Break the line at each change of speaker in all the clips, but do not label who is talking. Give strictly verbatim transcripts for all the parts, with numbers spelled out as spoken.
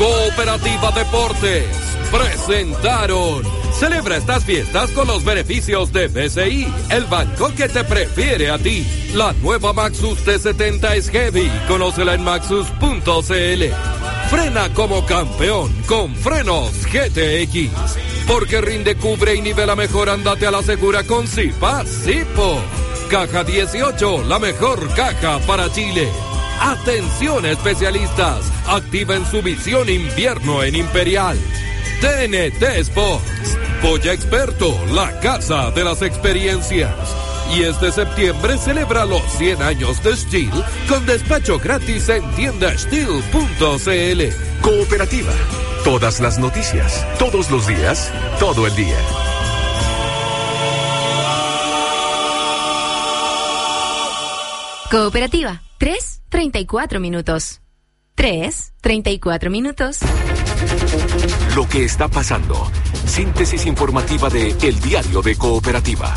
Cooperativa Deportes presentaron. Celebra estas fiestas con los beneficios de B C I, el banco que te prefiere a ti. La nueva Maxus T setenta es heavy. Conócela en maxus punto c l. Frena como campeón con frenos G T X. Porque rinde, cubre y nivela mejor, andate a la segura con Zipa Zipo. Caja dieciocho, la mejor caja para Chile. Atención especialistas, activen su visión invierno en Imperial. T N T Sports, Polla Experto, la casa de las experiencias. Y este septiembre celebra los cien años de Steel con despacho gratis en tienda steel punto c l.
Cooperativa, todas las noticias, todos los días, todo el día.
Cooperativa, tres treinta y cuatro minutos. tres treinta y cuatro minutos.
Lo que está pasando. Síntesis informativa de El Diario de Cooperativa.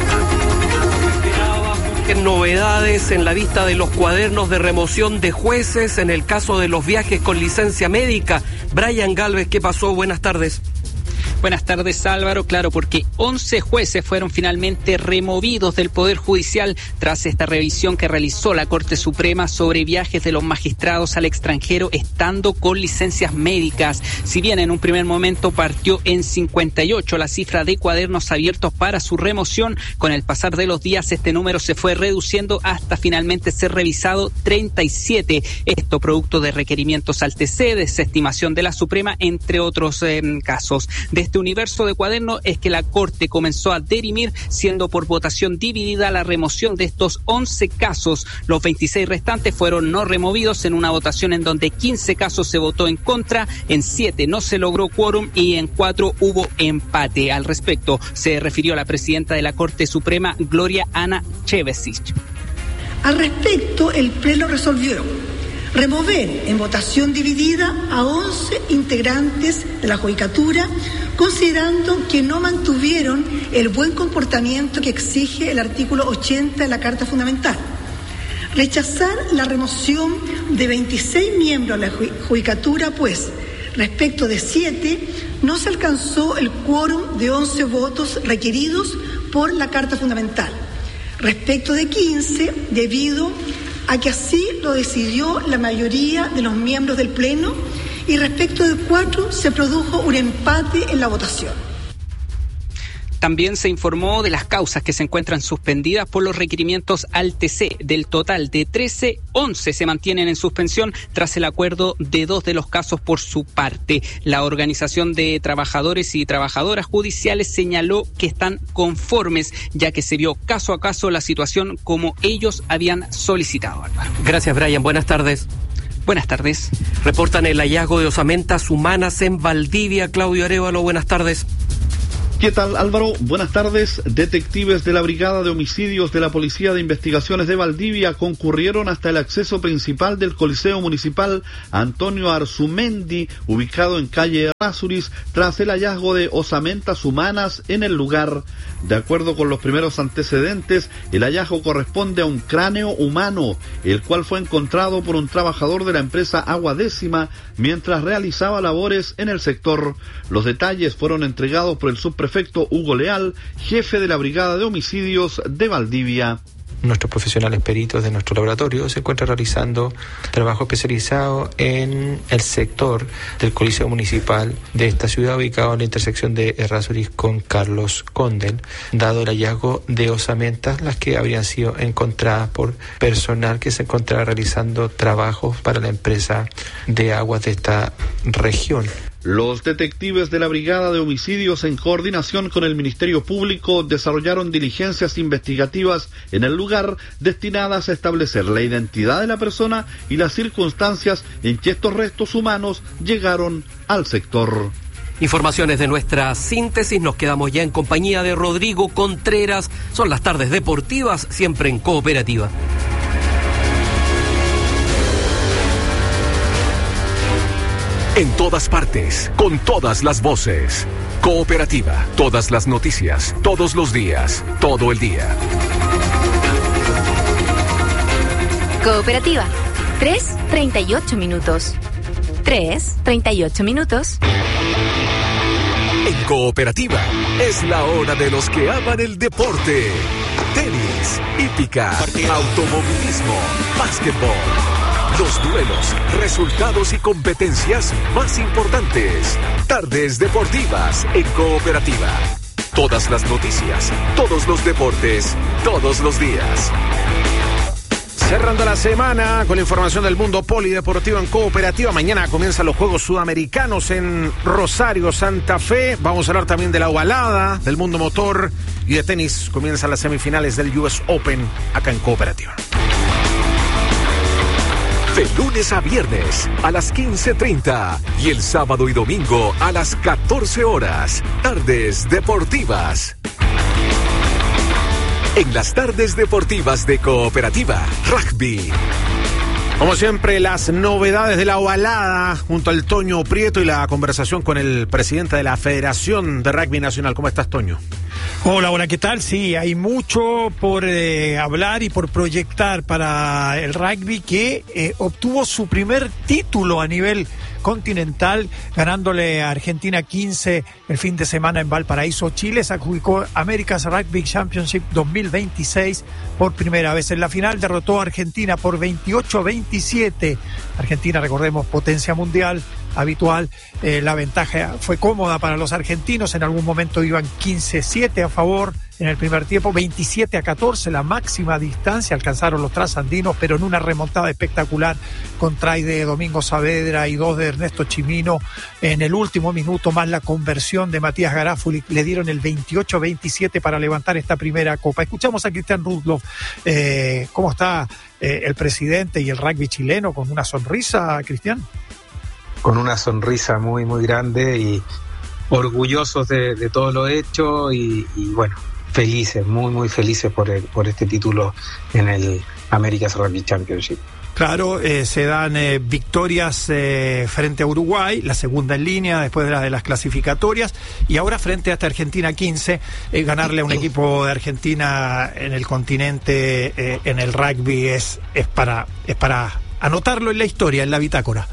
Novedades en la vista de los cuadernos de remoción de jueces en el caso de los viajes con licencia médica. Brian Galvez, ¿qué pasó? Buenas tardes.
Buenas tardes, Álvaro. Claro, porque once jueces fueron finalmente removidos del Poder Judicial tras esta revisión que realizó la Corte Suprema sobre viajes de los magistrados al extranjero estando con licencias médicas. Si bien en un primer momento partió en cincuenta y ocho la cifra de cuadernos abiertos para su remoción, con el pasar de los días este número se fue reduciendo hasta finalmente ser revisado treinta y siete. Esto producto de requerimientos al T C, desestimación de la Suprema, entre otros eh, casos. De este universo de cuadernos es que la Corte comenzó a dirimir, siendo por votación dividida la remoción de estos once casos. Los veintiséis restantes fueron no removidos en una votación en donde quince casos se votó en contra, en siete no se logró quórum y en cuatro hubo empate. Al respecto se refirió la presidenta de la Corte Suprema, Gloria Ana Chevesich.
Al respecto, el Pleno resolvió remover en votación dividida a once integrantes de la Judicatura, considerando que no mantuvieron el buen comportamiento que exige el artículo ochenta de la Carta Fundamental. Rechazar la remoción de veintiséis miembros de la Judicatura, pues, respecto de siete, no se alcanzó el quórum de once votos requeridos por la Carta Fundamental. Respecto de quince, debido a que así lo decidió la mayoría de los miembros del Pleno, y respecto de cuatro se produjo un empate en la votación.
También se informó de las causas que se encuentran suspendidas por los requerimientos al T C. Del total de trece, once se mantienen en suspensión tras el acuerdo de dos de los casos por su parte. La Organización de Trabajadores y Trabajadoras Judiciales señaló que están conformes, ya que se vio caso a caso la situación como ellos habían solicitado. Álvaro.
Gracias, Brian. Buenas tardes.
Buenas tardes.
Reportan el hallazgo de osamentas humanas en Valdivia. Claudio Arévalo, buenas tardes.
¿Qué tal, Álvaro? Buenas tardes. Detectives de la Brigada de Homicidios de la Policía de Investigaciones de Valdivia concurrieron hasta el acceso principal del Coliseo Municipal Antonio Arzumendi, ubicado en calle Errázuriz, tras el hallazgo de osamentas humanas en el lugar. De acuerdo con los primeros antecedentes, el hallazgo corresponde a un cráneo humano, el cual fue encontrado por un trabajador de la empresa Agua Décima mientras realizaba labores en el sector. Los detalles fueron entregados por el subprefecto Prefecto Hugo Leal, jefe de la Brigada de Homicidios de Valdivia.
Nuestros profesionales peritos de nuestro laboratorio se encuentran realizando trabajo especializado en el sector del Coliseo Municipal de esta ciudad, ubicado en la intersección de Errázuriz con Carlos Condel, dado el hallazgo de osamentas, las que habrían sido encontradas por personal que se encontraba realizando trabajos para la empresa de aguas de esta región.
Los detectives de la Brigada de Homicidios, en coordinación con el Ministerio Público, desarrollaron diligencias investigativas en el lugar destinadas a establecer la identidad de la persona y las circunstancias en que estos restos humanos llegaron al sector.
Informaciones de nuestra síntesis. Nos quedamos ya en compañía de Rodrigo Contreras. Son las tardes deportivas, siempre en Cooperativa.
En todas partes, con todas las voces. Cooperativa, todas las noticias, todos los días, todo el día.
Cooperativa, tres treinta y ocho minutos. tres, treinta y ocho minutos.
En Cooperativa es la hora de los que aman el deporte. Tenis, hípica, automovilismo, básquetbol. Los duelos, resultados y competencias más importantes. Tardes deportivas en Cooperativa. Todas las noticias, todos los deportes, todos los días.
Cerrando la semana con la información del mundo polideportivo en Cooperativa. Mañana comienzan los Juegos Sudamericanos en Rosario, Santa Fe. Vamos a hablar también de la ovalada, del mundo motor y de tenis. Comienzan las semifinales del U S Open acá en Cooperativa.
De lunes a viernes a las quince treinta y el sábado y domingo a las catorce horas. Tardes deportivas. En las tardes deportivas de Cooperativa, rugby.
Como siempre, las novedades de la ovalada junto al Toño Prieto y la conversación con el presidente de la Federación de Rugby Nacional. ¿Cómo estás, Toño?
Hola, hola, ¿qué tal? Sí, hay mucho por eh, hablar y por proyectar para el rugby que eh, obtuvo su primer título a nivel continental, ganándole a Argentina quince el fin de semana en Valparaíso, Chile. Se adjudicó America's Rugby Championship dos mil veintiséis por primera vez. En la final derrotó a Argentina por veintiocho a veintisiete. Argentina, recordemos, potencia mundial habitual. Eh, la ventaja fue cómoda para los argentinos. En algún momento iban quince siete a favor en el primer tiempo, veintisiete a catorce la máxima distancia alcanzaron los trasandinos, pero en una remontada espectacular con try de Domingo Saavedra y dos de Ernesto Chimino en el último minuto, más la conversión de Matías Garafuli, le dieron el veintiocho a veintisiete para levantar esta primera copa. Escuchamos a Cristian Rudloff. Eh, ¿cómo está eh, el presidente y el rugby chileno? Con una sonrisa, Cristian.
Con una sonrisa muy muy grande y orgullosos de, de todo lo hecho y, y bueno, felices, muy muy felices por el, por este título en el America's Rugby Championship.
Claro, eh, se dan eh, victorias eh, frente a Uruguay, la segunda en línea después de las de las clasificatorias, y ahora frente a esta Argentina quince, eh, ganarle a un equipo de Argentina en el continente, eh, en el rugby, es, es, para, es para anotarlo en la historia, en la bitácora.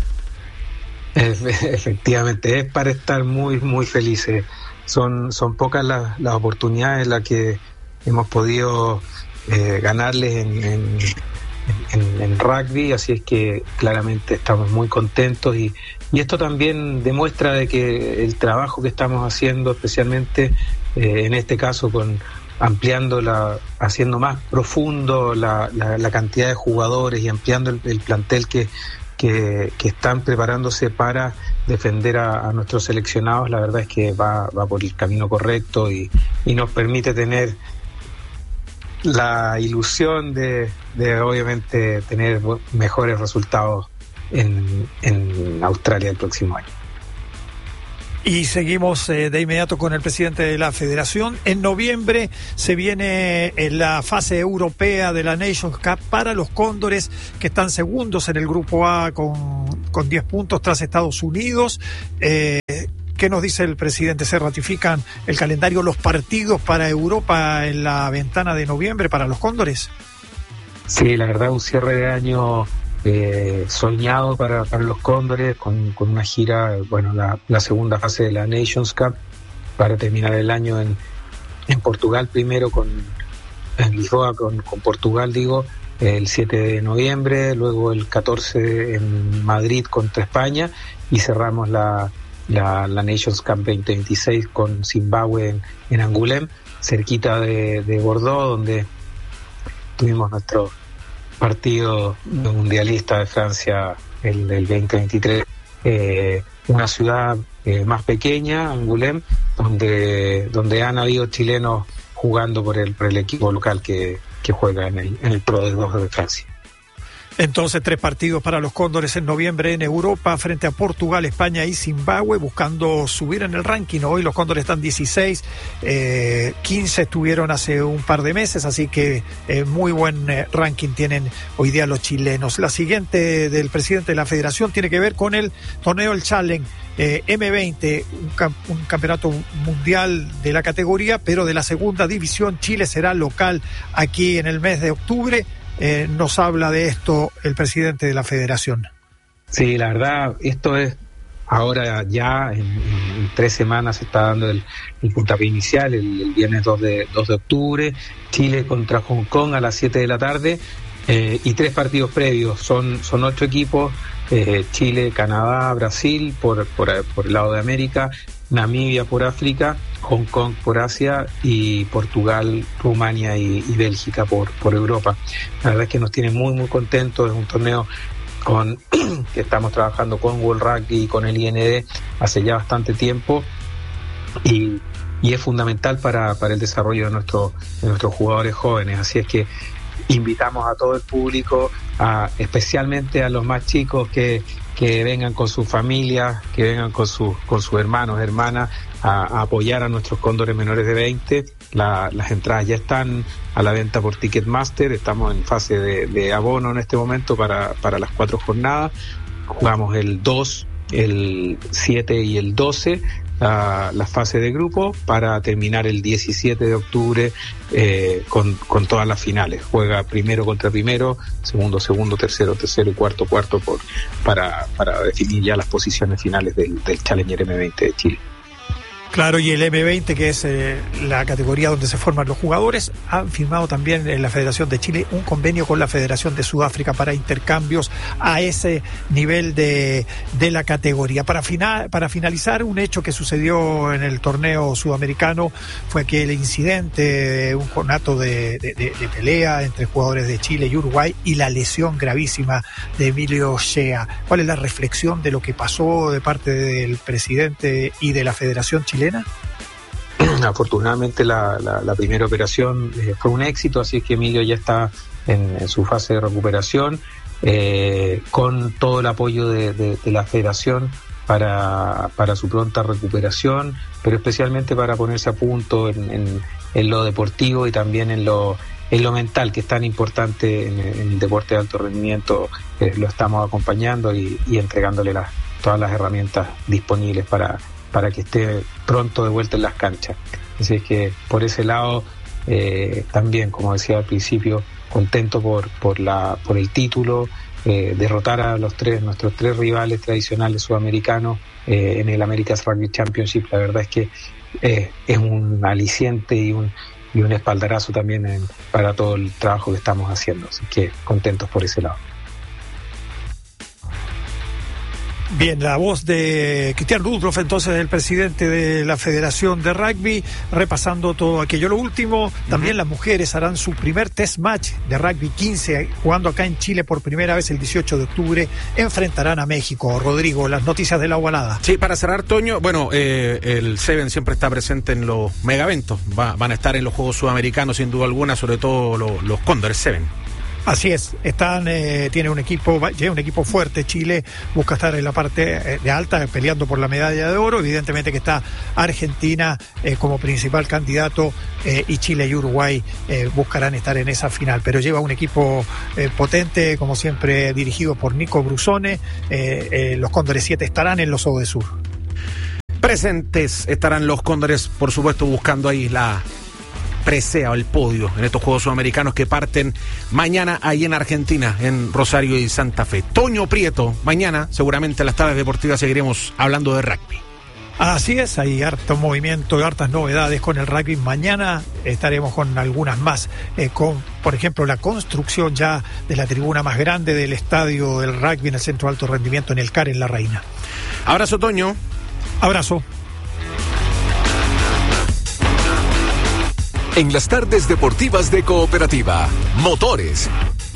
Efectivamente, es para estar muy, muy felices. Son, son pocas las, las oportunidades en las que hemos podido eh, ganarles en, en, en, en rugby, así es que claramente estamos muy contentos y, y esto también demuestra de que el trabajo que estamos haciendo, especialmente eh, en este caso con ampliando la, haciendo más profundo la, la, la cantidad de jugadores y ampliando el, el plantel que Que, que están preparándose para defender a, a nuestros seleccionados, la verdad es que va, va por el camino correcto y, y nos permite tener la ilusión de, de obviamente tener mejores resultados en, en Australia el próximo año.
Y seguimos eh, de inmediato con el presidente de la Federación. En noviembre se viene en la fase europea de la Nations Cup para los Cóndores, que están segundos en el grupo A con, con diez puntos tras Estados Unidos. Eh, ¿Qué nos dice el presidente? ¿Se ratifican el calendario, los partidos para Europa en la ventana de noviembre para los Cóndores?
Sí, la verdad, un cierre de año Eh, soñado para, para los Cóndores con, con una gira, bueno, la, la segunda fase de la Nations Cup para terminar el año en, en Portugal, primero con en Lisboa con, con Portugal, digo, el siete de noviembre, luego el catorce en Madrid contra España y cerramos la, la, la Nations Cup veinte veintiséis con Zimbabue en, en Angoulême, cerquita de, de Bordeaux, donde tuvimos nuestro partido mundialista de Francia el del veinte veintitrés, eh, una ciudad eh, más pequeña, Angoulême, donde donde han habido chilenos jugando por el por el equipo local que, que juega en el en el Pro de dos de Francia.
Entonces, tres partidos para los Cóndores en noviembre en Europa, frente a Portugal, España y Zimbabue, buscando subir en el ranking. Hoy los Cóndores están dieciséis, eh, quince estuvieron hace un par de meses, así que eh, muy buen eh, ranking tienen hoy día los chilenos. La siguiente del presidente de la Federación tiene que ver con el torneo El Challenge eh, eme veinte, un, cam- un campeonato mundial de la categoría, pero de la segunda división. Chile será local aquí en el mes de octubre. Eh, nos habla de esto el presidente de la Federación.
Sí, la verdad, esto es ahora ya, en, en tres semanas se está dando el, el puntapié inicial, el, el viernes dos de octubre, Chile contra Hong Kong a las siete de la tarde, eh, y tres partidos previos, son, son ocho equipos, eh, Chile, Canadá, Brasil por, por, por el lado de América, Namibia por África, Hong Kong por Asia y Portugal, Rumania y, y Bélgica por, por Europa. La verdad es que nos tiene muy muy contentos, es un torneo con que estamos trabajando con World Rugby y con el I N D hace ya bastante tiempo y, y es fundamental para, para el desarrollo de, nuestro, de nuestros jugadores jóvenes, así es que invitamos a todo el público, a, especialmente a los más chicos que, que vengan con sus familias, que vengan con, sus con sus hermanos, hermanas, a, a apoyar a nuestros cóndores menores de veinte. La, las entradas ya están a la venta por Ticketmaster, estamos en fase de, de abono en este momento para, para las cuatro jornadas. Jugamos el dos, el siete y el doce, la, la fase de grupo, para terminar el diecisiete de octubre eh, con, con todas las finales. Juega primero contra primero, segundo, segundo, tercero, tercero y cuarto, cuarto por, para, para definir ya las posiciones finales del, del Challenger eme veinte de Chile.
Claro, y el eme veinte, que es eh, la categoría donde se forman los jugadores, han firmado también en la Federación de Chile un convenio con la Federación de Sudáfrica para intercambios a ese nivel de, de la categoría. Para, fina, para finalizar, un hecho que sucedió en el torneo sudamericano fue que el incidente, un conato de, de, de, de pelea entre jugadores de Chile y Uruguay y la lesión gravísima de Emilio Shea. ¿Cuál es la reflexión de lo que pasó de parte del presidente y de la Federación Chilena?
Afortunadamente la, la, la primera operación eh, fue un éxito, así es que Emilio ya está en, en su fase de recuperación, eh, con todo el apoyo de, de, de la federación para, para su pronta recuperación, pero especialmente para ponerse a punto en, en, en lo deportivo y también en lo, en lo mental, que es tan importante en, en el deporte de alto rendimiento. Eh, lo estamos acompañando y, y entregándole las, todas las herramientas disponibles para para que esté pronto de vuelta en las canchas. Así que por ese lado, eh, también, como decía al principio, contento por por la por el título, eh, derrotar a los tres nuestros tres rivales tradicionales sudamericanos eh, en el America's Rugby Championship. La verdad es que eh, es un aliciente y un y un espaldarazo también en, para todo el trabajo que estamos haciendo. Así que contentos por ese lado.
Bien, la voz de Cristian Rudolph, entonces, el presidente de la Federación de Rugby, repasando todo aquello. Lo último, también uh-huh. Las mujeres harán su primer test match de rugby quince, jugando acá en Chile por primera vez el dieciocho de octubre, enfrentarán a México. Rodrigo, las noticias de la Ovalada.
Sí, para cerrar, Toño, bueno, eh, el Seven siempre está presente en los megaventos, Va, van a estar en los Juegos Sudamericanos sin duda alguna, sobre todo lo, los Cóndores Seven.
Así es, están, eh, tiene un equipo, lleva un equipo fuerte. Chile busca estar en la parte de alta, peleando por la medalla de oro. Evidentemente que está Argentina eh, como principal candidato, eh, y Chile y Uruguay eh, buscarán estar en esa final. Pero lleva un equipo eh, potente, como siempre, dirigido por Nico Brusone. Eh, eh, los Cóndores siete estarán en los O de Sur.
Presentes estarán los Cóndores, por supuesto, buscando ahí la presea o el podio en estos Juegos Sudamericanos que parten mañana ahí en Argentina, en Rosario y Santa Fe. Toño Prieto, mañana seguramente en las tardes deportivas seguiremos hablando de rugby.
Así es, hay harto movimiento y hartas novedades con el rugby. Mañana estaremos con algunas más, eh, con, por ejemplo, la construcción ya de la tribuna más grande del estadio del rugby en el Centro de Alto Rendimiento en el C A R, en La Reina.
Abrazo, Toño.
Abrazo.
En las tardes deportivas de Cooperativa, motores.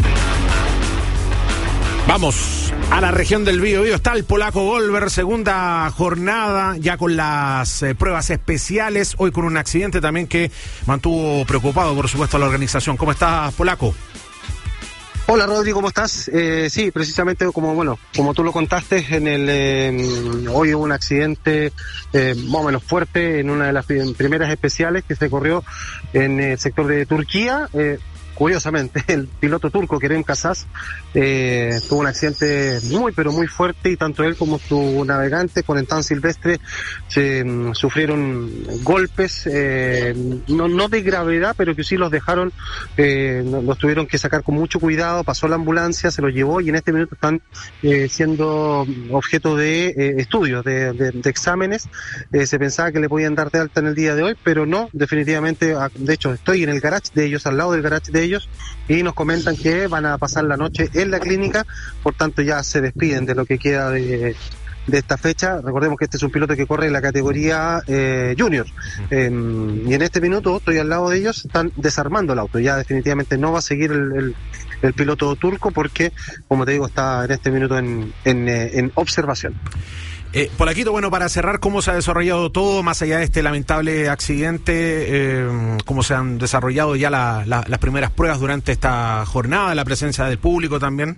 Vamos a la región del Biobío. Está el polaco Golver, segunda jornada, ya con las eh, pruebas especiales. Hoy con un accidente también que mantuvo preocupado, por supuesto, a la organización. ¿Cómo estás, polaco?
Hola, Rodri, ¿cómo estás? Eh, sí, precisamente como bueno, como tú lo contaste, en el eh, hoy hubo un accidente eh, más o menos fuerte en una de las primeras especiales que se corrió en el sector de Turquía. Eh, curiosamente, el piloto turco Kerem Kasaz eh, tuvo un accidente muy pero muy fuerte, y tanto él como su navegante Corentin Silvestre se, um, sufrieron golpes, eh, no, no de gravedad, pero que sí los dejaron, eh, los tuvieron que sacar con mucho cuidado. Pasó la ambulancia, se los llevó, y en este minuto están eh, siendo objeto de eh, estudios, de, de, de exámenes. Eh, se pensaba que le podían dar de alta en el día de hoy, pero no, definitivamente. De hecho, estoy en el garage de ellos, al lado del garage de ellos, y nos comentan que van a pasar la noche en la clínica, por tanto ya se despiden de lo que queda de, de esta fecha. Recordemos que este es un piloto que corre en la categoría eh, junior, eh, y en este minuto estoy al lado de ellos, están desarmando el auto, ya definitivamente no va a seguir el, el, el piloto turco, porque, como te digo, está en este minuto en, en, en observación.
Eh, Polaquito, bueno, para cerrar, ¿cómo se ha desarrollado todo, más allá de este lamentable accidente? Eh, ¿Cómo se han desarrollado ya la, la, las primeras pruebas durante esta jornada, la presencia del público también?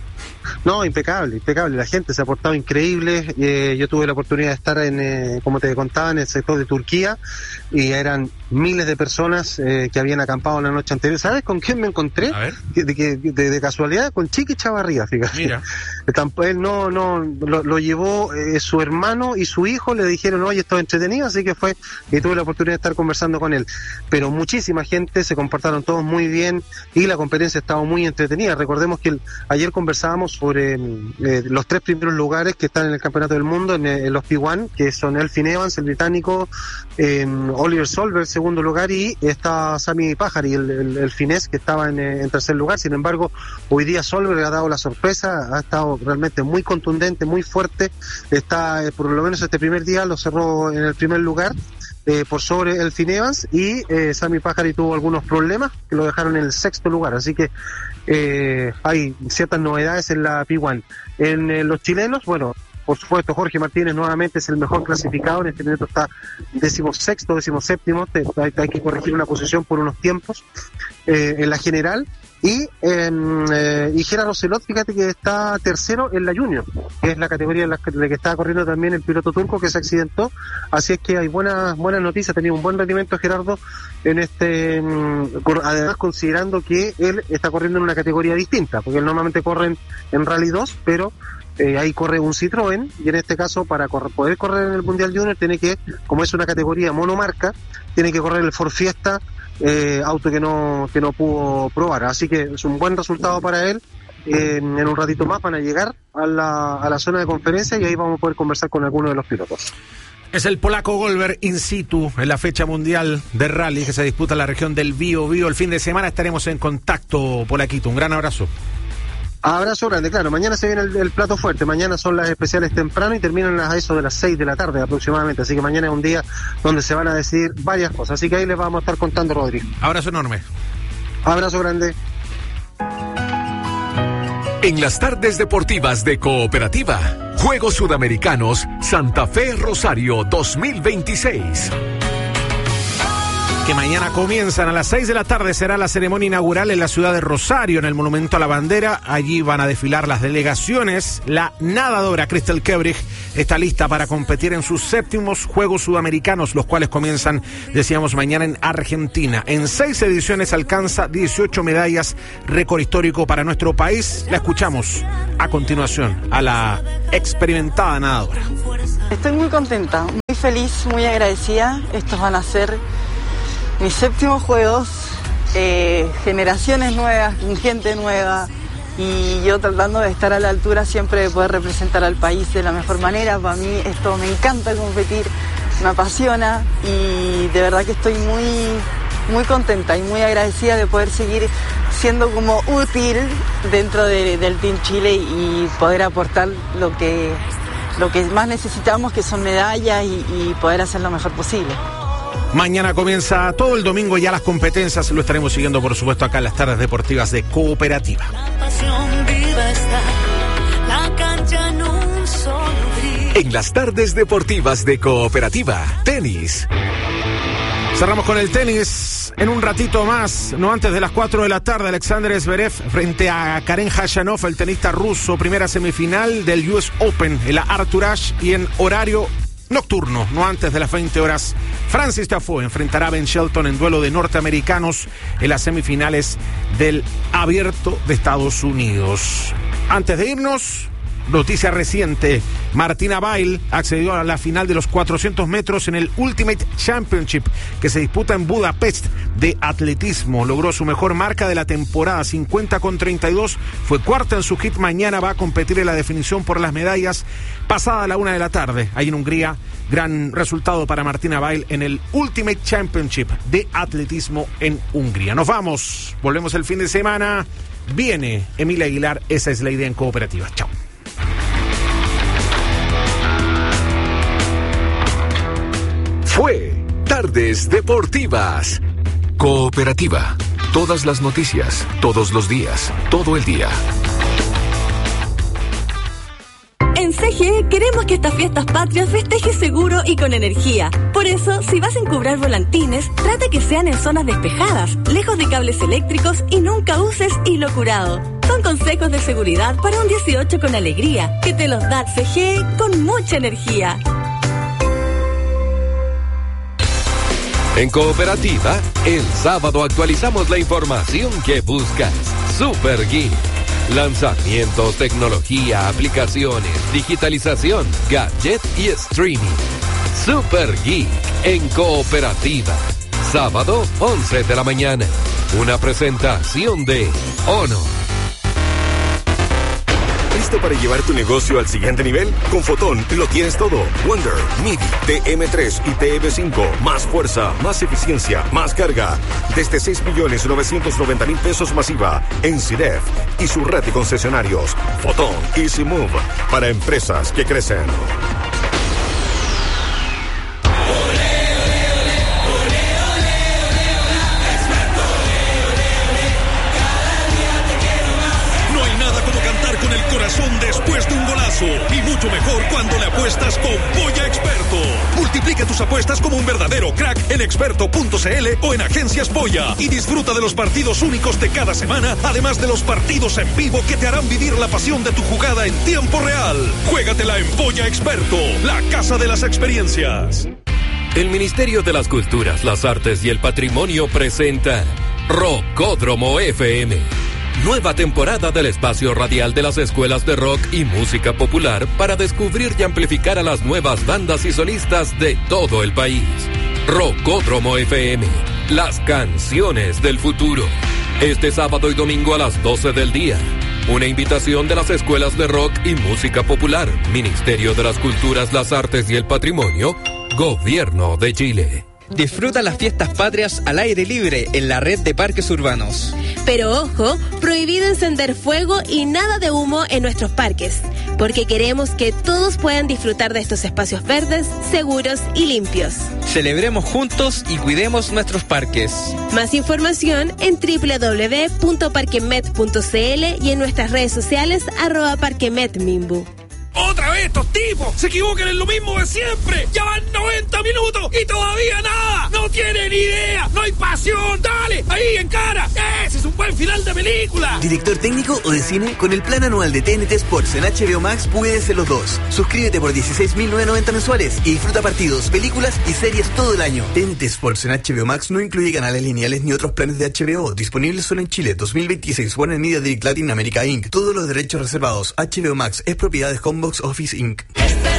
No, impecable, impecable. La gente se ha portado increíble. Eh, yo tuve la oportunidad de estar, en, eh, como te contaba, en el sector de Turquía, y eran miles de personas eh, que habían acampado la noche anterior. ¿Sabes con quién me encontré? A ver. De, de, de, de casualidad, con Chiqui Chavarría, fíjate. Mira. Él no, no, lo, lo llevó eh, su hermano y su hijo, le dijeron, oye, esto es entretenido, así que fue, y tuve la oportunidad de estar conversando con él. Pero muchísima gente, se comportaron todos muy bien, y la competencia estaba muy entretenida. Recordemos que el, ayer conversábamos sobre eh, los tres primeros lugares que están en el Campeonato del Mundo, en, en los P uno, que son Elfyn Evans, el británico, eh, Oliver Solberg, segundo lugar, y está Sami Pajari, el, el, el finés, que estaba en, en tercer lugar. Sin embargo, hoy día Solberg ha dado la sorpresa, ha estado realmente muy contundente, muy fuerte. Está, eh, por lo menos este primer día lo cerró en el primer lugar, eh, por sobre Elfyn Evans, y eh, Sami Pajari tuvo algunos problemas que lo dejaron en el sexto lugar. Así que eh, hay ciertas novedades en la P uno. En eh, los chilenos, bueno, por supuesto, Jorge Martínez nuevamente es el mejor clasificado. En este momento está decimosexto, decimoséptimo. Te, hay, hay que corregir una posición por unos tiempos eh, en la general. Y, eh, eh, y Gerardo Celot, fíjate que está tercero en la Junior, que es la categoría en la que, la que estaba corriendo también el piloto turco que se accidentó. Así es que hay buenas buenas noticias, ha tenido un buen rendimiento Gerardo en este, además considerando que él está corriendo en una categoría distinta, porque él normalmente corre en, en Rally dos, pero Eh, ahí corre un Citroën, y en este caso para correr, poder correr en el Mundial Junior tiene que, como es una categoría monomarca, tiene que correr el Ford Fiesta, eh, auto que no que no pudo probar. Así que es un buen resultado para él. Eh, en un ratito más van a llegar a la, a la zona de conferencia, y ahí vamos a poder conversar con algunos de los pilotos.
Es el polaco Goldberg in situ en la fecha mundial de rally que se disputa en la región del Bío Bío. El fin de semana estaremos en contacto, Polaquito. Un gran abrazo.
Abrazo grande, claro. Mañana se viene el, el plato fuerte. Mañana son las especiales temprano y terminan a eso de las seis de la tarde aproximadamente. Así que mañana es un día donde se van a decidir varias cosas. Así que ahí les vamos a estar contando, Rodrigo.
Abrazo enorme.
Abrazo grande.
En las tardes deportivas de Cooperativa, Juegos Sudamericanos Santa Fe Rosario dos mil veintiséis.
Que mañana comienzan a las seis de la tarde, será la ceremonia inaugural en la ciudad de Rosario, en el Monumento a la Bandera. Allí van a desfilar las delegaciones. La nadadora Crystal Kebrich está lista para competir en sus séptimos Juegos Sudamericanos, los cuales comienzan, decíamos, mañana en Argentina. En seis ediciones alcanza dieciocho medallas, récord histórico para nuestro país. La escuchamos a continuación a la experimentada nadadora.
Estoy muy contenta, muy feliz, muy agradecida. Estos van a ser mis séptimos juegos, eh, generaciones nuevas, gente nueva, y yo tratando de estar a la altura siempre de poder representar al país de la mejor manera. Para mí esto me encanta competir, me apasiona, y de verdad que estoy muy, muy contenta y muy agradecida de poder seguir siendo como útil dentro de, del Team Chile y poder aportar lo que, lo que más necesitamos, que son medallas, y, y poder hacer lo mejor posible.
Mañana comienza todo el domingo ya las competencias, lo estaremos siguiendo por supuesto acá en las tardes deportivas de Cooperativa.
En las tardes deportivas de Cooperativa, tenis.
Cerramos con el tenis en un ratito más, no antes de las cuatro de la tarde. Alexander Zverev frente a Karen Khachanov, el tenista ruso, primera semifinal del U S Open en la Arthur Ashe, y en horario nocturno, no antes de las veinte horas. Francis Tiafoe enfrentará a Ben Shelton en duelo de norteamericanos en las semifinales del Abierto de Estados Unidos. Antes de irnos, noticia reciente, Martina Bail accedió a la final de los cuatrocientos metros en el Ultimate Championship que se disputa en Budapest de atletismo. Logró su mejor marca de la temporada, cincuenta con treinta y dos, fue cuarta en su hit. Mañana va a competir en la definición por las medallas pasada la una de la tarde, ahí en Hungría. Gran resultado para Martina Bail en el Ultimate Championship de atletismo en Hungría. Nos vamos, volvemos el fin de semana. Viene Emilia Aguilar, esa es la idea en Cooperativa. Chao.
Fue Tardes Deportivas. Cooperativa. Todas las noticias, todos los días, todo el día.
En C G E queremos que estas fiestas patrias festejes seguro y con energía. Por eso, si vas a encubrar volantines, trata que sean en zonas despejadas, lejos de cables eléctricos y nunca uses hilo curado. Son consejos de seguridad para un dieciocho con alegría, que te los da C G E con mucha energía.
En Cooperativa, el sábado actualizamos la información que buscas. Super Geek. Lanzamientos, tecnología, aplicaciones, digitalización, gadget y streaming. Super Geek en Cooperativa. Sábado, once de la mañana. Una presentación de Honor.
¿Listo para llevar tu negocio al siguiente nivel? Con Fotón lo tienes todo. Wonder, MIDI, T M tres y T M cinco. Más fuerza, más eficiencia, más carga. Desde seis millones novecientos noventa mil pesos masiva en C I D E F y su red de concesionarios. Fotón Easy Move para empresas que crecen.
Después de un golazo, y mucho mejor cuando le apuestas con Polla Experto. Multiplica tus apuestas como un verdadero crack en experto punto c l o en Agencias Polla y disfruta de los partidos únicos de cada semana, además de los partidos en vivo que te harán vivir la pasión de tu jugada en tiempo real. Juégatela en Polla Experto, la casa de las experiencias.
El Ministerio de las Culturas, las Artes y el Patrimonio presenta Rockódromo F M. Nueva temporada del espacio radial de las escuelas de rock y música popular para descubrir y amplificar a las nuevas bandas y solistas de todo el país. Rockódromo F M, las canciones del futuro. Este sábado y domingo a las doce del día. Una invitación de las escuelas de rock y música popular, Ministerio de las Culturas, las Artes y el Patrimonio, Gobierno de Chile.
Disfruta las fiestas patrias al aire libre en la red de parques urbanos.
Pero ojo, prohibido encender fuego y nada de humo en nuestros parques, porque queremos que todos puedan disfrutar de estos espacios verdes, seguros y limpios.
Celebremos juntos y cuidemos nuestros parques.
Más información en doble u doble u doble u punto parquemet punto c l y en nuestras redes sociales arroba parquemetmimbu.
¡Otra vez estos tipos! ¡Se equivocan en lo mismo de siempre! ¡Ya van noventa minutos y todavía nada! ¡No tienen idea! ¡No hay pasión! ¡Dale! ¡Ahí, en cara! ¡Ese es un buen final de película!
¿Director técnico o de cine? Con el plan anual de T N T Sports en H B O Max puedes ser los dos. Suscríbete por dieciséis mil novecientos noventa mensuales y disfruta partidos, películas y series todo el año. T N T Sports en H B O Max no incluye canales lineales ni otros planes de H B O. Disponibles solo en Chile. dos mil veintiséis. Warner Media Direct Latin America incorporated. Todos los derechos reservados. H B O Max es propiedad de Homebox Office incorporated.